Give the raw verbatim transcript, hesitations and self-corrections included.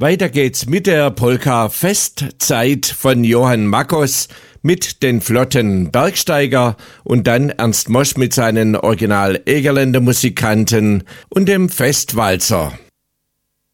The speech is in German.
Weiter geht's mit der Polka Festzeit von Johann Makos mit den flotten Bergsteiger und dann Ernst Mosch mit seinen Original Egerländer Musikanten und dem Festwalzer.